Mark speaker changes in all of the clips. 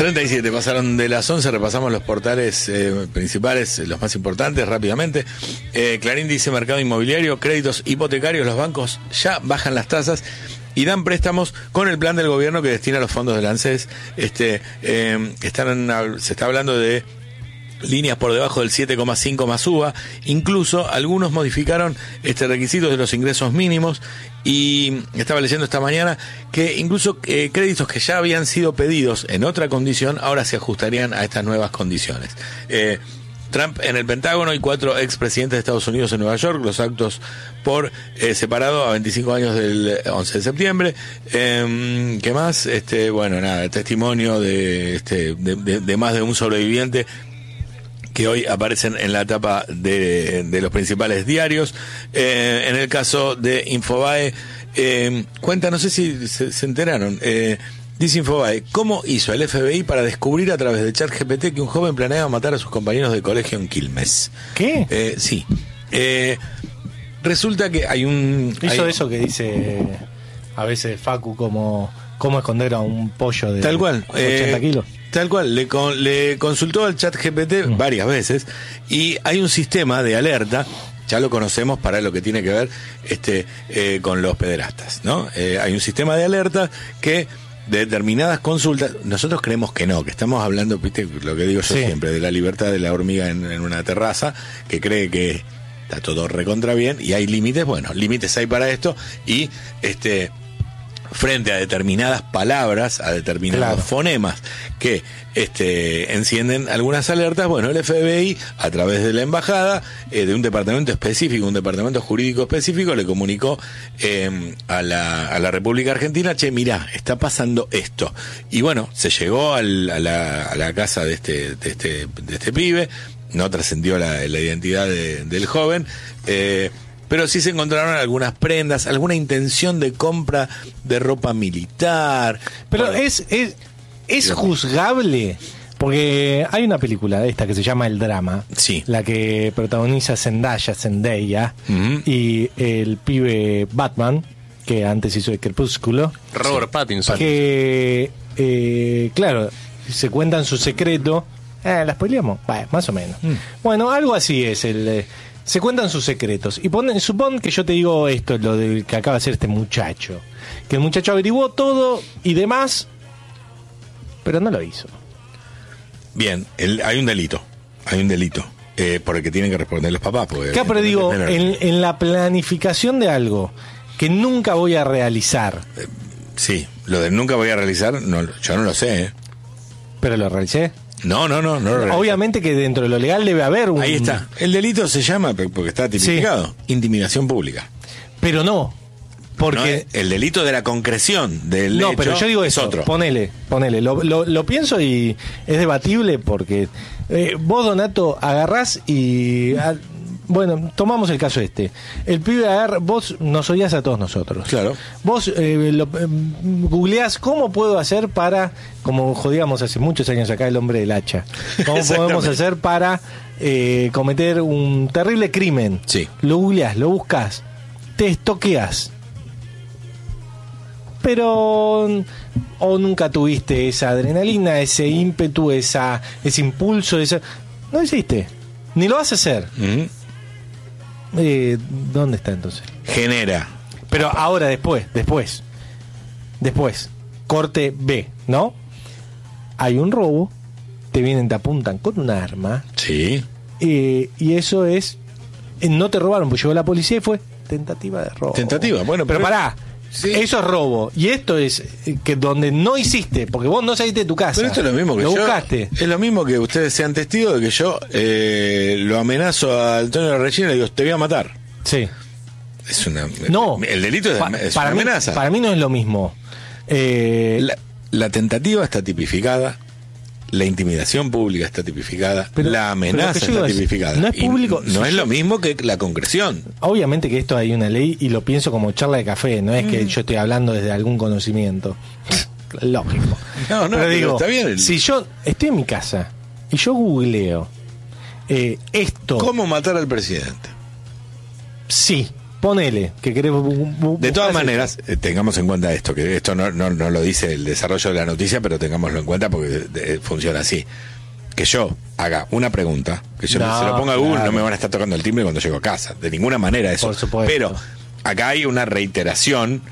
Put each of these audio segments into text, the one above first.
Speaker 1: 37, pasaron de las 11, repasamos los portales principales, los más importantes, rápidamente. Clarín dice: mercado inmobiliario, créditos hipotecarios, los bancos ya bajan las tasas y dan préstamos con el plan del gobierno que destina los fondos del ANSES. Se está hablando de líneas por debajo del 7,5 más UVA. Incluso algunos modificaron requisitos de los ingresos mínimos, y estaba leyendo esta mañana que incluso créditos que ya habían sido pedidos en otra condición ahora se ajustarían a estas nuevas condiciones. Trump en el Pentágono y 4 expresidentes de Estados Unidos en Nueva York, los actos por separado a 25 años del 11 de septiembre. ¿Qué más? El testimonio de más de un sobreviviente que hoy aparecen en la tapa de los principales diarios. En el caso de Infobae, cuenta, no sé si se enteraron, dice Infobae: ¿cómo hizo el FBI para descubrir a través de ChatGPT que un joven planeaba matar a sus compañeros de colegio en Quilmes?
Speaker 2: ¿Qué?
Speaker 1: Sí. Resulta que hay un...
Speaker 2: Hizo eso que dice a veces Facu, como cómo esconder a un pollo de
Speaker 1: tal cual,
Speaker 2: 80 kilos.
Speaker 1: Tal cual, le consultó al ChatGPT varias veces, y hay un sistema de alerta, ya lo conocemos para lo que tiene que ver con los pederastas, ¿no? Hay un sistema de alerta que de determinadas consultas, nosotros creemos que no, que estamos hablando, viste, lo que digo yo siempre, de la libertad de la hormiga en una terraza, que cree que está todo recontra bien, y hay límites, límites hay para esto, y frente a determinadas palabras, a determinados fonemas que encienden algunas alertas, el FBI, a través de la embajada, de un departamento específico, un departamento jurídico específico, le comunicó a la República Argentina: che, mirá, está pasando esto. Y se llegó a la casa de este pibe. No trascendió la identidad del joven, pero sí se encontraron algunas prendas, alguna intención de compra de ropa militar.
Speaker 2: Pero es juzgable, porque hay una película esta que se llama El Drama,
Speaker 1: sí,
Speaker 2: la que protagoniza Zendaya, y el pibe Batman, que antes hizo El Crepúsculo,
Speaker 3: Robert Pattinson,
Speaker 2: que claro, se cuentan su secreto. ¿La spoileamos? Más o menos. Algo así es se cuentan sus secretos. Y supón que yo te digo esto, lo que acaba de hacer este muchacho. Que el muchacho averiguó todo y demás, pero no lo hizo.
Speaker 1: Bien, hay un delito. Por el que tienen que responder los papás.
Speaker 2: Claro, pero digo, en la planificación de algo que nunca voy a realizar.
Speaker 1: Sí, lo de nunca voy a realizar, yo no lo sé.
Speaker 2: ¿Pero lo realicé?
Speaker 1: No.
Speaker 2: Obviamente que dentro de lo legal debe haber un...
Speaker 1: Ahí está. El delito se llama, porque está tipificado, intimidación pública.
Speaker 2: Pero no, porque...
Speaker 1: No, el delito de la concreción del hecho.
Speaker 2: No, pero yo digo
Speaker 1: es
Speaker 2: eso,
Speaker 1: otro.
Speaker 2: Ponele. Lo pienso y es debatible porque vos, Donato, agarrás y... tomamos el caso el pibe agarra, vos nos odias a todos nosotros.
Speaker 1: Claro.
Speaker 2: Vos googleás cómo puedo hacer para, como jodíamos hace muchos años acá, el hombre del hacha. ¿Cómo podemos hacer para cometer un terrible crimen?
Speaker 1: Sí.
Speaker 2: Lo googleás, lo buscas, te estoqueás. Pero o nunca tuviste esa adrenalina, ese ímpetu, ese impulso, no existe. Ni lo vas a hacer. ¿Dónde está entonces?
Speaker 1: Genera.
Speaker 2: Pero ahora después, corte B, ¿no? Hay un robo, te apuntan con un arma.
Speaker 1: Sí.
Speaker 2: Y eso es, no te robaron, pues llegó la policía y fue tentativa de robo.
Speaker 1: Pero
Speaker 2: pará. Sí. Eso es robo. Y esto es que donde no hiciste, porque vos no saliste de tu casa.
Speaker 1: Pero esto es lo mismo que
Speaker 2: lo
Speaker 1: yo.
Speaker 2: Buscaste.
Speaker 1: Es lo mismo que ustedes sean testigos de que yo lo amenazo a Antonio Regina y le digo: te voy a matar.
Speaker 2: Sí.
Speaker 1: Es una.
Speaker 2: No.
Speaker 1: El delito es una amenaza.
Speaker 2: Para mí no es lo mismo.
Speaker 1: La tentativa está tipificada. La intimidación pública está tipificada, la amenaza está tipificada.
Speaker 2: No es público.
Speaker 1: No es lo mismo que la concreción.
Speaker 2: Obviamente que esto hay una ley y lo pienso como charla de café, no es que yo estoy hablando desde algún conocimiento. Lógico.
Speaker 1: No, pero digo, está bien.
Speaker 2: Si yo estoy en mi casa y yo googleo esto.
Speaker 1: ¿Cómo matar al presidente?
Speaker 2: Sí. ponele que querés
Speaker 1: de todas maneras, tengamos en cuenta esto, que esto no lo dice el desarrollo de la noticia, pero tengámoslo en cuenta porque funciona así. Que yo haga una pregunta, que yo se lo ponga a Google, claro, no me van a estar tocando el timbre cuando llego a casa, de ninguna manera eso.
Speaker 2: Por supuesto.
Speaker 1: Pero acá hay una reiteración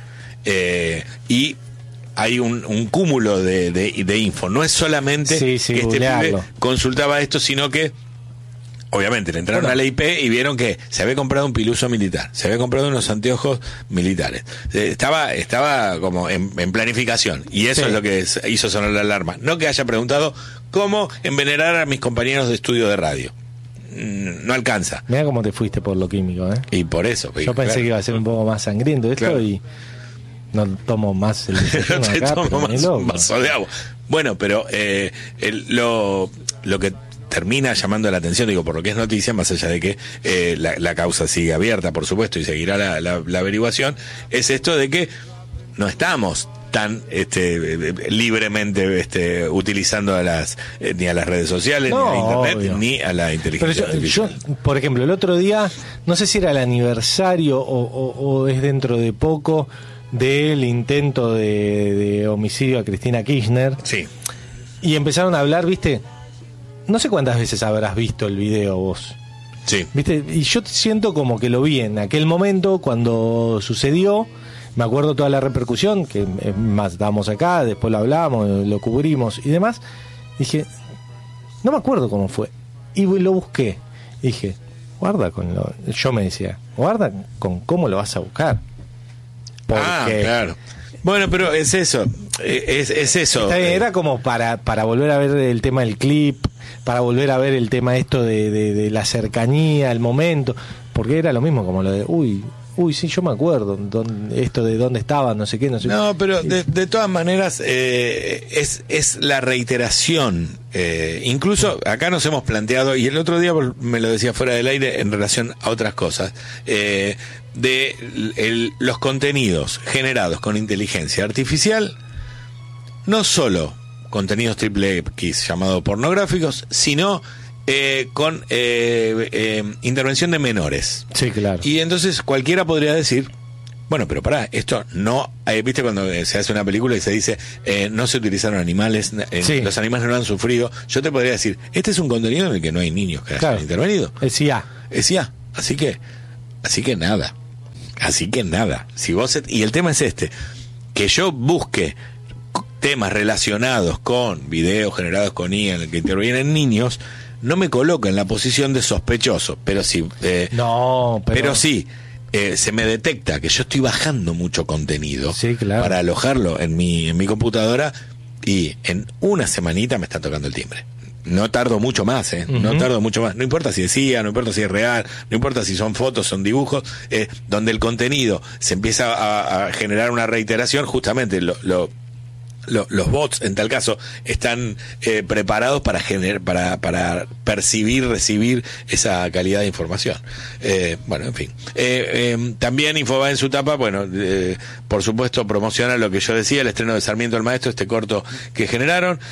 Speaker 1: y hay un cúmulo de info. No es solamente que este pibe consultaba esto, sino que obviamente le entraron a la IP y vieron que se había comprado un piluso militar, se había comprado unos anteojos militares. Estaba como en planificación, y eso es lo que hizo sonar la alarma. No que haya preguntado cómo envenenar a mis compañeros de estudio de radio. No alcanza.
Speaker 2: Mira cómo te fuiste por lo químico, ¿eh?
Speaker 1: Y por eso.
Speaker 2: Yo pensé que iba a ser un poco más sangriento esto, y no tomo más el desayuno
Speaker 1: no te
Speaker 2: acá,
Speaker 1: tomo más un vaso de agua. Bueno, pero lo que termina llamando la atención, digo, por lo que es noticia, más allá de que la causa sigue abierta, por supuesto, y seguirá la averiguación, es esto de que no estamos tan libremente utilizando ni a las redes sociales, ni a internet, obvio, ni a la inteligencia artificial.
Speaker 2: Yo, por ejemplo, el otro día, no sé si era el aniversario o es dentro de poco del intento de homicidio a Cristina Kirchner.
Speaker 1: Sí.
Speaker 2: Y empezaron a hablar, ¿viste? No sé cuántas veces habrás visto el video vos.
Speaker 1: Sí.
Speaker 2: ¿Viste? Y yo siento como que lo vi en aquel momento cuando sucedió. Me acuerdo toda la repercusión, que más estábamos acá, después lo hablamos, lo cubrimos y demás. Dije, no me acuerdo cómo fue. Y lo busqué. Dije, guarda con lo... Yo me decía, guarda con cómo lo vas a buscar. Porque...
Speaker 1: claro. Bueno, pero es eso. Es eso.
Speaker 2: Era como para volver a ver el tema del clip, para volver a ver el tema esto de la cercanía, el momento, porque era lo mismo como lo de, uy, sí, yo me acuerdo, esto de dónde estaba, no sé qué, no sé.
Speaker 1: No, pero de todas maneras es la reiteración. Incluso acá nos hemos planteado, y el otro día me lo decía fuera del aire en relación a otras cosas, los contenidos generados con inteligencia artificial, no solo contenidos triple X llamados pornográficos, sino con intervención de menores.
Speaker 2: Sí, claro.
Speaker 1: Y entonces cualquiera podría decir, bueno, pero pará, esto no... ¿viste cuando se hace una película y se dice no se utilizaron animales, los animales no han sufrido? Yo te podría decir, este es un contenido en el que no hay niños que hayan intervenido.
Speaker 2: Es IA.
Speaker 1: Así que nada. Si vos y el tema es que yo busque temas relacionados con videos generados con IA en el que intervienen niños, no me coloca en la posición de sospechoso, pero sí pero sí se me detecta que yo estoy bajando mucho contenido para alojarlo en mi computadora, y en una semanita me está tocando el timbre. No tardo mucho más, no tardo mucho más. No importa si es IA, no importa si es real, no importa si son fotos, son dibujos, donde el contenido se empieza a generar una reiteración, justamente los bots en tal caso están preparados para para percibir, recibir esa calidad de información. Bueno, en fin. También Infobae en su tapa, por supuesto promociona lo que yo decía, el estreno de Sarmiento el Maestro, este corto que generaron.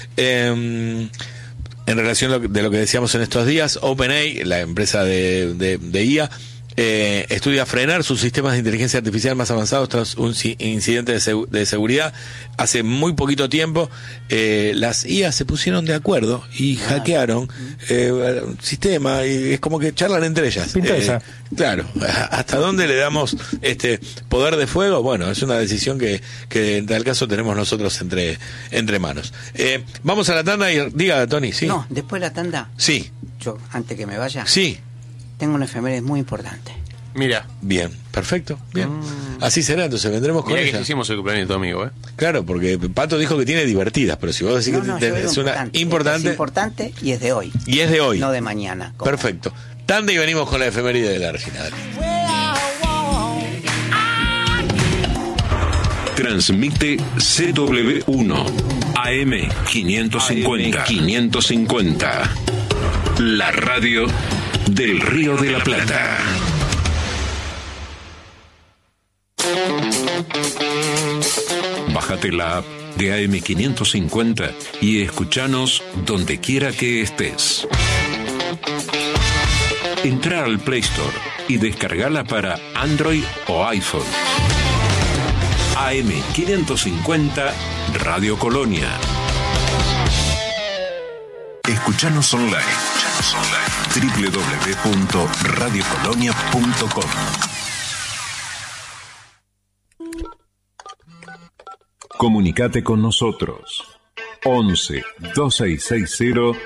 Speaker 1: En relación de lo que decíamos en estos días, OpenAI, la empresa de IA, estudia frenar sus sistemas de inteligencia artificial más avanzados tras un incidente de seguridad. Hace muy poquito tiempo las IA se pusieron de acuerdo y hackearon un sistema, y es como que charlan entre ellas. Claro, ¿hasta dónde le damos poder de fuego? Bueno, es una decisión que en tal caso tenemos nosotros entre manos. Vamos a la tanda y diga, Tony, ¿sí?
Speaker 3: No, después de la tanda.
Speaker 1: Sí.
Speaker 3: Yo, antes que me vaya.
Speaker 1: Sí.
Speaker 3: Tengo una efeméride muy importante.
Speaker 1: Mira. Bien, perfecto. Bien. Así será, entonces vendremos con ella.
Speaker 4: Que hicimos el cumpleaños de tu amigo,
Speaker 1: Claro, porque Pato dijo que tiene divertidas, pero si vos decís que es una importante.
Speaker 3: Es importante y es de hoy.
Speaker 1: Y es de hoy.
Speaker 3: No de mañana.
Speaker 1: Perfecto. Tanda y venimos con la efeméride de la Regina.
Speaker 5: Transmite CW1 AM 550. La radio del Río de la Plata. Bájate la app de AM550 y escuchanos donde quiera que estés. Entra al Play Store y descargala para Android o iPhone. AM550 Radio Colonia. Escuchanos online. www.radiocolonia.com. Comunicate con nosotros. 11 2660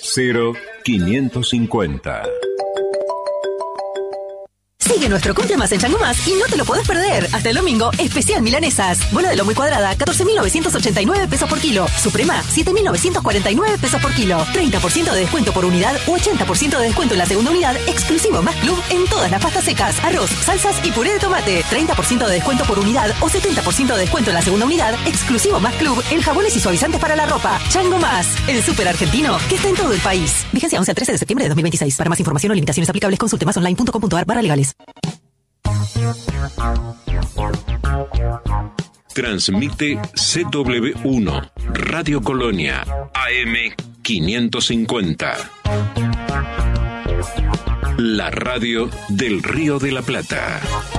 Speaker 5: 0550.
Speaker 4: Sigue nuestro Cumple Más en Chango Más y no te lo podés perder. Hasta el domingo, especial milanesas. Bola de lomo y cuadrada, 14.989 pesos por kilo. Suprema, 7.949 pesos por kilo. 30% de descuento por unidad u 80% de descuento en la segunda unidad, exclusivo Más Club en todas las pastas secas, arroz, salsas y puré de tomate. 30% de descuento por unidad o 70% de descuento en la segunda unidad, exclusivo Más Club en jabones y suavizantes para la ropa. Chango Más, el súper argentino que está en todo el país. Vigencia 11 al 13 de septiembre de 2026. Para más información o limitaciones aplicables, consulte masonline.com.ar/legales.
Speaker 5: Transmite CW1 Radio Colonia AM550. La radio del Río de la Plata.